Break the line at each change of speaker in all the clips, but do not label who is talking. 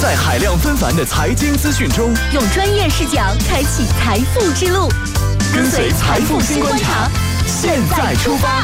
在海量纷繁的财经资讯中，
用专业视角开启财富之路，
跟随财富新观察，现在出发。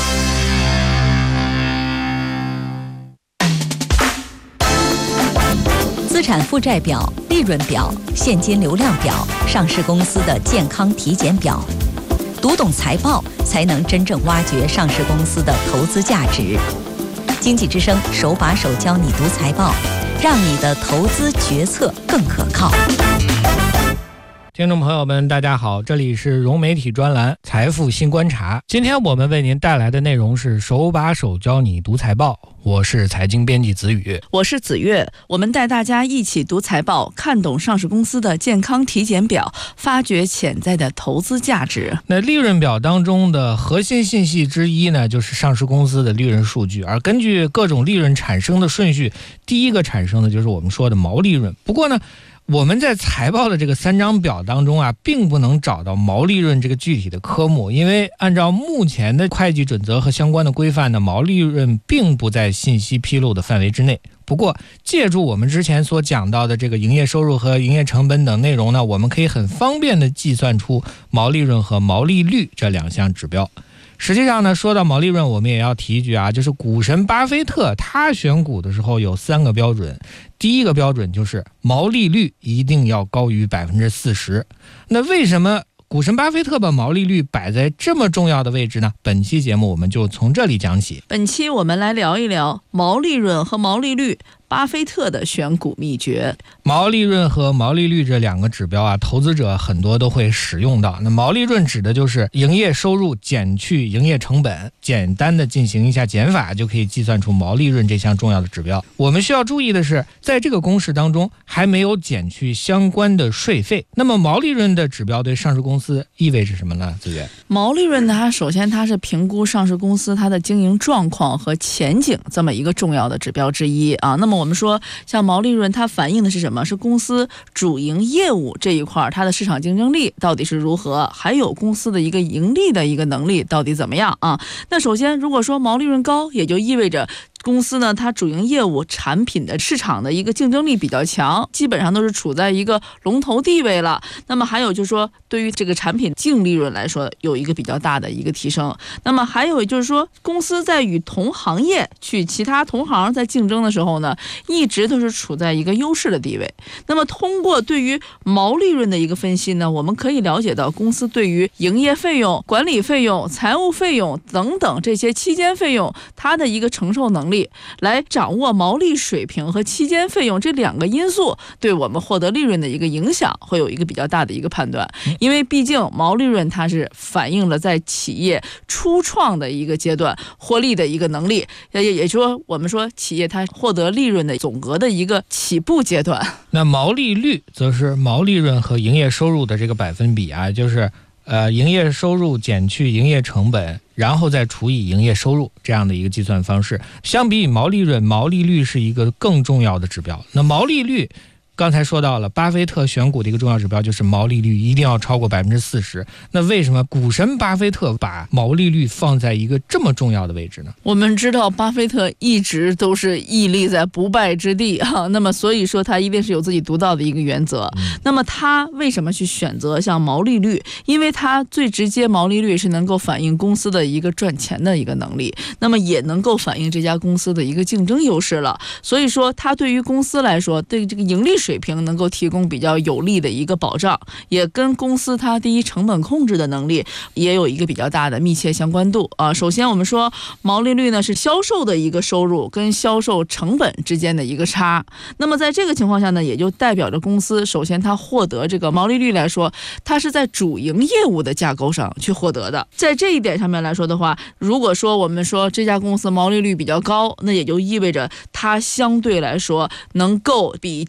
资产负债表、利润表、现金流量表、上市公司的健康体检表，读懂财报，才能真正挖掘上市公司的投资价值。经济之声手把手教你读财报，让你的投资决策更可靠。
听众朋友们大家好，这里是融媒体专栏财富新观察。今天我们为您带来的内容是手把手教你读财报，我是财经编辑子宇，
我是子月。我们带大家一起读财报，看懂上市公司的健康体检表，发掘潜在的投资价值。
那利润表当中的核心信息之一呢，就是上市公司的利润数据，而根据各种利润产生的顺序，第一个产生的就是我们说的毛利润。不过呢，我们在财报的这个3张表当中啊，并不能找到毛利润这个具体的科目，因为按照目前的会计准则和相关的规范呢，毛利润并不在信息披露的范围之内。不过借助我们之前所讲到的这个营业收入和营业成本等内容呢，我们可以很方便的计算出毛利润和毛利率这2项指标。实际上呢，说到毛利润，我们也要提一句啊，就是股神巴菲特他选股的时候有3个标准。第一个标准就是毛利率一定要高于40%。那为什么股神巴菲特把毛利率摆在这么重要的位置呢？本期节目我们就从这里讲起。
本期我们来聊一聊毛利润和毛利率，巴菲特的选股秘诀。
毛利润和毛利率这2个指标啊，投资者很多都会使用到。那毛利润指的就是营业收入减去营业成本，简单的进行一下减法，就可以计算出毛利润这项重要的指标。我们需要注意的是，在这个公式当中还没有减去相关的税费。那么毛利润的指标对上市公司意味着什么呢？子源，
毛利润呢，首先它是评估上市公司它的经营状况和前景这么一个重要的指标之一啊。那么我们说，像毛利润它反映的是什么？是公司主营业务这一块它的市场竞争力到底是如何，还有公司的一个盈利的一个能力到底怎么样啊？那首先如果说毛利润高，也就意味着公司呢，它主营业务产品的市场的一个竞争力比较强，基本上都是处在一个龙头地位了。那么还有就是说，对于这个产品净利润来说，有一个比较大的一个提升。那么还有就是说，公司在与同行业去其他同行在竞争的时候呢，一直都是处在一个优势的地位。那么通过对于毛利润的一个分析呢，我们可以了解到公司对于营业费用、管理费用、财务费用等等这些期间费用，它的一个承受能力，来掌握毛利水平和期间费用这2个因素对我们获得利润的一个影响，会有一个比较大的一个判断。因为毕竟毛利润它是反映了在企业初创的一个阶段获利的一个能力，也说我们说企业它获得利润的总额的一个起步阶段。
那毛利率则是毛利润和营业收入的这个百分比啊，就是营业收入减去营业成本，然后再除以营业收入，这样的一个计算方式。相比于毛利润，毛利率是一个更重要的指标。那毛利率刚才说到了，巴菲特选股的一个重要指标就是毛利率一定要超过40%。那为什么股神巴菲特把毛利率放在一个这么重要的位置呢？
我们知道巴菲特一直都是屹立在不败之地啊，那么所以说他一定是有自己独到的一个原则。那么他为什么去选择像毛利率？因为他最直接，毛利率是能够反映公司的一个赚钱的一个能力，那么也能够反映这家公司的一个竞争优势了。所以说他对于公司来说，对这个盈利水平能够提供比较有力的一个保障，也跟公司它第一成本控制的能力也有一个比较大的密切相关度啊。首先我们说毛利率呢是销售的一个收入跟销售成本之间的一个差，那么在这个情况下呢，也就代表着公司首先它获得这个毛利率来说，它是在主营业务的架构上去获得的。在这一点上面来说的话，如果说我们说这家公司毛利率比较高，那也就意味着它相对来说能够比竞争对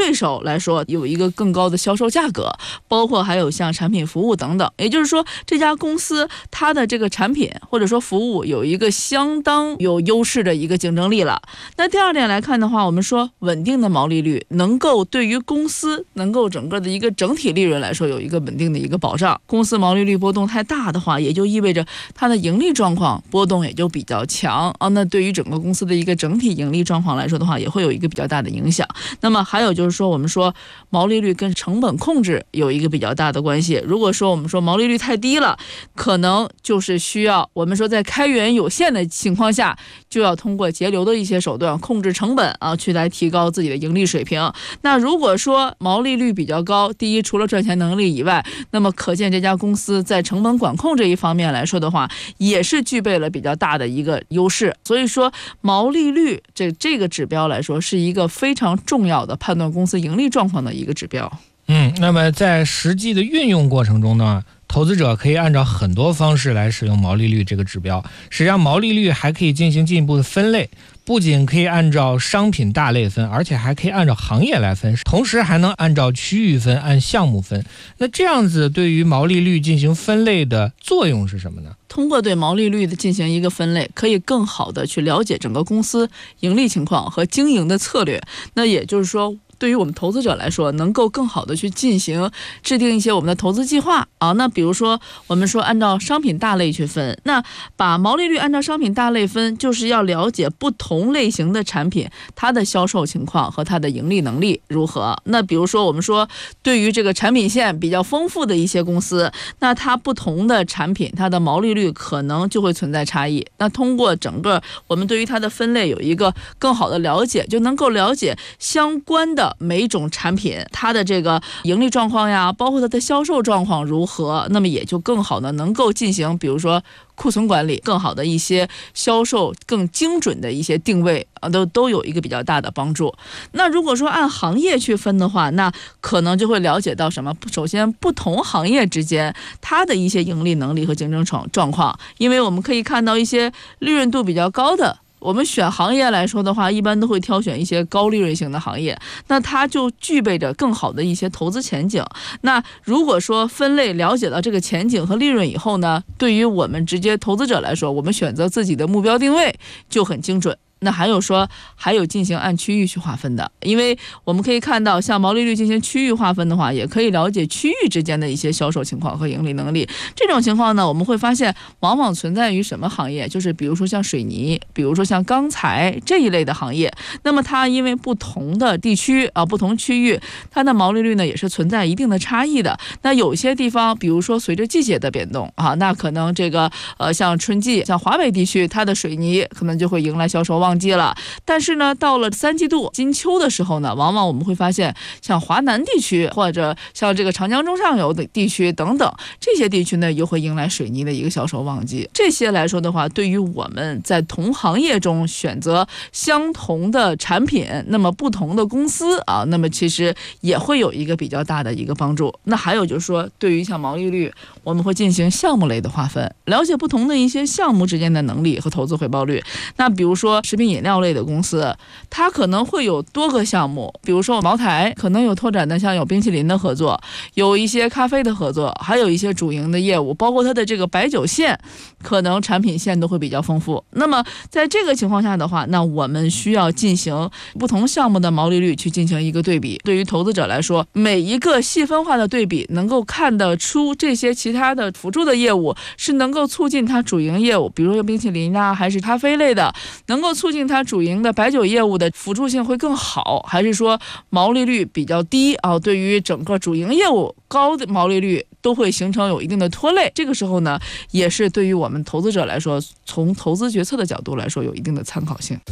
对手来说有一个更高的销售价格，包括还有像产品服务等等。也就是说，这家公司它的这个产品或者说服务有一个相当有优势的一个竞争力了。那第二点来看的话，我们说稳定的毛利率能够对于公司能够整个的一个整体利润来说有一个稳定的一个保障。公司毛利率波动太大的话，也就意味着它的盈利状况波动也就比较强啊。那对于整个公司的一个整体盈利状况来说的话，也会有一个比较大的影响。那么还有就是说，我们说毛利率跟成本控制有一个比较大的关系。如果说我们说毛利率太低了，可能就是需要我们说在开源有限的情况下，就要通过节流的一些手段控制成本啊，去来提高自己的盈利水平。那如果说毛利率比较高，第一，除了赚钱能力以外，那么可见这家公司在成本管控这一方面来说的话，也是具备了比较大的一个优势。所以说毛利率这个指标来说，是一个非常重要的判断公司盈利状况的一个指标。
那么在实际的运用过程中呢，投资者可以按照很多方式来使用毛利率这个指标。实际上毛利率还可以进行进一步的分类，不仅可以按照商品大类分，而且还可以按照行业来分，同时还能按照区域分，按项目分。那这样子对于毛利率进行分类的作用是什么呢？
通过对毛利率的进行一个分类，可以更好的去了解整个公司盈利情况和经营的策略。那也就是说，对于我们投资者来说，能够更好的去进行制定一些我们的投资计划啊。那比如说我们说按照商品大类去分，那把毛利率按照商品大类分，就是要了解不同类型的产品它的销售情况和它的盈利能力如何。那比如说我们说对于这个产品线比较丰富的一些公司，那它不同的产品它的毛利率可能就会存在差异。那通过整个我们对于它的分类有一个更好的了解，就能够了解相关的每一种产品它的这个盈利状况呀，包括它的销售状况如何，那么也就更好的能够进行比如说库存管理，更好的一些销售更精准的一些定位啊，都有一个比较大的帮助。那如果说按行业去分的话，那可能就会了解到什么？首先不同行业之间它的一些盈利能力和竞争状况，因为我们可以看到一些利润度比较高的，我们选行业来说的话，一般都会挑选一些高利润型的行业，那它就具备着更好的一些投资前景。那如果说分类了解到这个前景和利润以后呢，对于我们直接投资者来说，我们选择自己的目标定位就很精准。那还有进行按区域去划分的，因为我们可以看到像毛利率进行区域划分的话，也可以了解区域之间的一些销售情况和盈利能力。这种情况呢，我们会发现往往存在于什么行业，就是比如说像水泥，比如说像钢材这一类的行业，那么它因为不同的地区啊，不同区域，它的毛利率呢也是存在一定的差异的。那有些地方比如说随着季节的变动啊，那可能这个像春季，像华北地区，它的水泥可能就会迎来销售旺季了。但是呢，到了3季度金秋的时候呢，往往我们会发现像华南地区或者像这个长江中上游的地区等等，这些地区呢又会迎来水泥的一个销售旺季。这些来说的话，对于我们在同行业中选择相同的产品，那么不同的公司啊，那么其实也会有一个比较大的一个帮助。那还有就是说，对于像毛利率，我们会进行项目类的划分，了解不同的一些项目之间的能力和投资回报率。那比如说食品饮料类的公司，它可能会有多个项目，比如说茅台可能有拓展的像有冰淇淋的合作，有一些咖啡的合作，还有一些主营的业务，包括它的这个白酒线，可能产品线都会比较丰富。那么在这个情况下的话，那我们需要进行不同项目的毛利率去进行一个对比。对于投资者来说，每一个细分化的对比能够看得出这些其他的辅助的业务是能够促进它主营业务，比如说冰淇淋啊，还是咖啡类的，能够促进它主营的白酒业务的辅助性会更好，还是说毛利率比较低啊？对于整个主营业务高的毛利率都会形成有一定的拖累。这个时候呢，也是对于我们投资者来说，从投资决策的角度来说，有一定的参考性。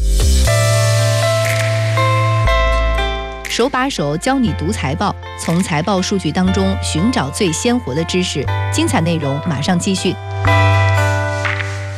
手把手教你读财报，从财报数据当中寻找最鲜活的知识。精彩内容马上继续。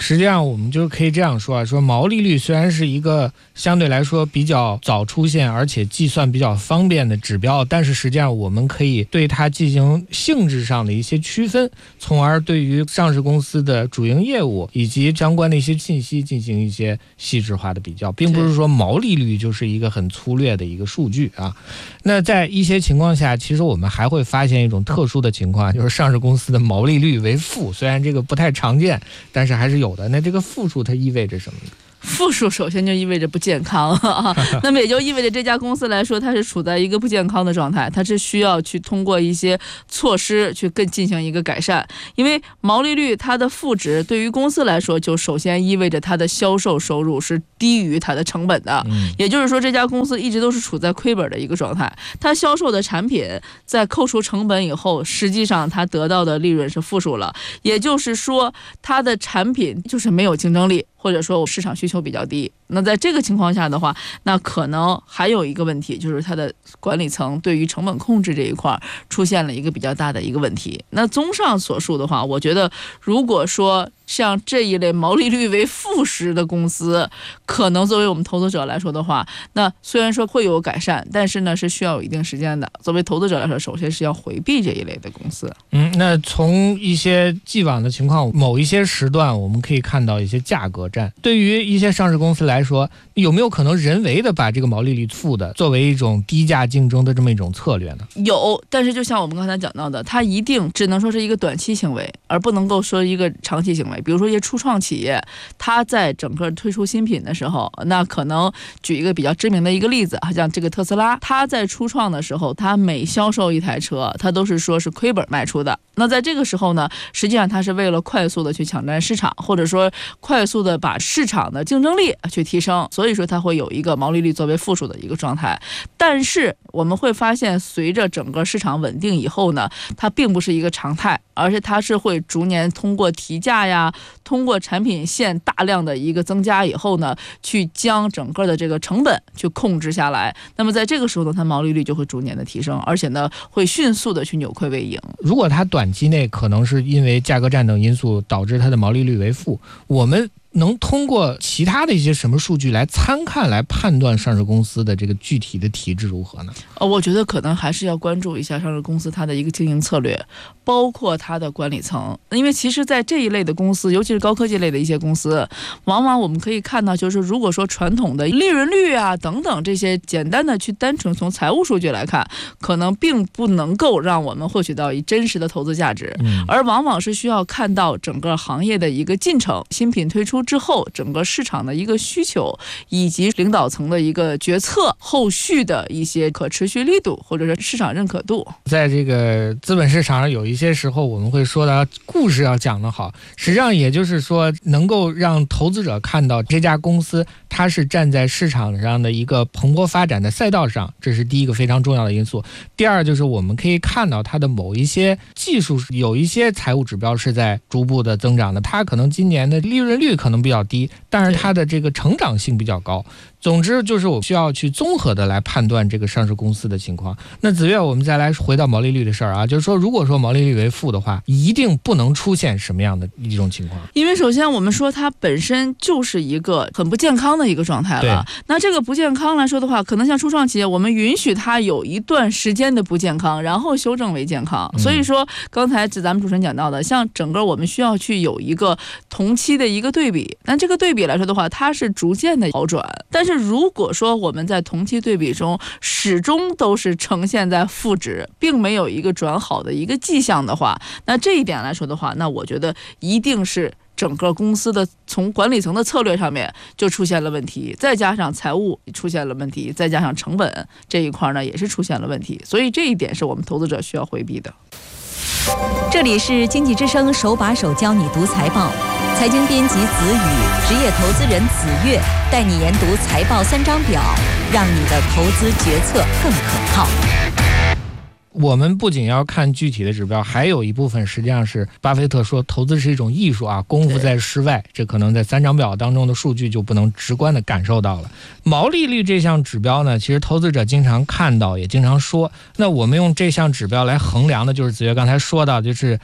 实际上我们就可以这样说啊，说毛利率虽然是一个相对来说比较早出现而且计算比较方便的指标，但是实际上我们可以对它进行性质上的一些区分，从而对于上市公司的主营业务以及相关的一些信息进行一些细致化的比较，并不是说毛利率就是一个很粗略的一个数据啊。那在一些情况下，其实我们还会发现一种特殊的情况，就是上市公司的毛利率为负，虽然这个不太常见，但是还是有的。那这个负数它意味着什么呢？
负数首先就意味着不健康啊，那么也就意味着这家公司来说，它是处在一个不健康的状态，它是需要去通过一些措施去更进行一个改善。因为毛利率它的负值对于公司来说，就首先意味着它的销售收入是低于它的成本的，也就是说这家公司一直都是处在亏本的一个状态。它销售的产品在扣除成本以后，实际上它得到的利润是负数了，也就是说它的产品就是没有竞争力，或者说市场需求比较低。那在这个情况下的话，那可能还有一个问题，就是它的管理层对于成本控制这一块出现了一个比较大的一个问题。那综上所述的话，我觉得如果说像这一类毛利率为负10的公司，可能作为我们投资者来说的话，那虽然说会有改善，但是呢是需要有一定时间的。作为投资者来说，首先是要回避这一类的公司。
那从一些既往的情况，某一些时段我们可以看到一些价格战。对于一些上市公司来说，有没有可能人为的把这个毛利率负的作为一种低价竞争的这么一种策略呢？
有，但是就像我们刚才讲到的，它一定只能说是一个短期行为，而不能够说一个长期行为。比如说一些初创企业，它在整个推出新品的时候，那可能举一个比较知名的一个例子，像这个特斯拉，它在初创的时候，它每销售一台车，它都是说是亏本卖出的。那在这个时候呢，实际上它是为了快速的去抢占市场，或者说快速的把市场的竞争力去提升，所以说它会有一个毛利率作为负数的一个状态。但是我们会发现，随着整个市场稳定以后呢，它并不是一个常态，而且它是会逐年通过提价呀，通过产品线大量的一个增加以后呢，去将整个的这个成本去控制下来。那么在这个时候呢，它毛利率就会逐年的提升，而且呢会迅速的去扭亏为盈。
如果它短期内可能是因为价格战等因素导致它的毛利率为负，我们能通过其他的一些什么数据来参看来判断上市公司的这个具体的体质如何呢？
我觉得可能还是要关注一下上市公司它的一个经营策略，包括它的管理层。因为其实在这一类的公司，尤其是高科技类的一些公司，往往我们可以看到，就是如果说传统的利润率啊等等这些简单的去单纯从财务数据来看，可能并不能够让我们获取到真实的投资价值，而往往是需要看到整个行业的一个进程，新品推出之后整个市场的一个需求，以及领导层的一个决策后续的一些可持续力度，或者是市场认可度。
在这个资本市场上，有一些时候我们会说到故事要讲得好，实际上也就是说能够让投资者看到这家公司它是站在市场上的一个蓬勃发展的赛道上，这是第一个非常重要的因素。第二就是我们可以看到它的某一些技术有一些财务指标是在逐步的增长的，它可能今年的利润率可能比较低，但是它的这个成长性比较高。总之就是我需要去综合的来判断这个上市公司的情况。那子越，我们再来回到毛利率的事儿啊，就是说如果说毛利率为负的话，一定不能出现什么样的一种情况？
因为首先我们说它本身就是一个很不健康的一个状态了。那这个不健康来说的话，可能像初创企业，我们允许它有一段时间的不健康，然后修正为健康。所以说刚才咱们主持人讲到的，像整个我们需要去有一个同期的一个对比，但这个对比来说的话，它是逐渐的好转。但是如果说我们在同期对比中始终都是呈现在负值，并没有一个转好的一个迹象的话，那这一点来说的话，那我觉得一定是整个公司的从管理层的策略上面就出现了问题，再加上财务出现了问题，再加上成本这一块呢也是出现了问题，所以这一点是我们投资者需要回避的。
这里是经济之声手把手教你读财报，财经编辑子宇，职业投资人子越，带你研读财报3张表，让你的投资决策更可靠。
我们不仅要看具体的指标，还有一部分实际上是巴菲特说投资是一种艺术啊，功夫在室外，这可能在3张表当中的数据就不能直观的感受到了。毛利率这项指标呢，其实投资者经常看到也经常说，那我们用这项指标来衡量的就是子越刚才说到，就是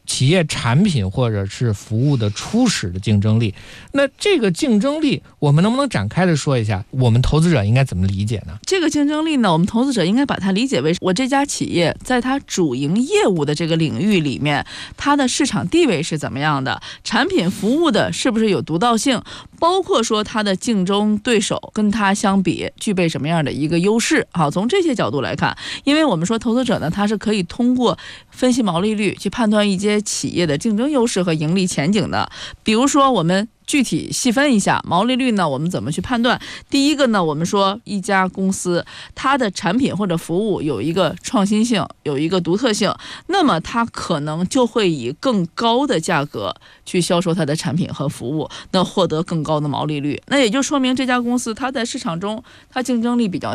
企业产品或者是服务的初始的竞争力。那这个竞争力我们能不能展开的说一下，我们投资者应该怎么理解呢？
这个竞争力呢，我们投资者应该把它理解为我这家企业在它主营业务的这个领域里面，它的市场地位是怎么样的，产品服务的是不是有独到性，包括说它的竞争对手跟它相比具备什么样的一个优势。好，从这些角度来看，因为我们说投资者呢，他是可以通过分析毛利率去判断一些企业的竞争优势和盈利前景的。比如说我们具体细分一下毛利率呢，我们怎么去判断？第一个呢，我们说一家公司它的产品或者服务有一个创新性，有一个独特性，那么它可能就会以更高的价格去销售它的产品和服务，那获得更高的毛利率。那也就说明这家公司它在市场中它竞争力比较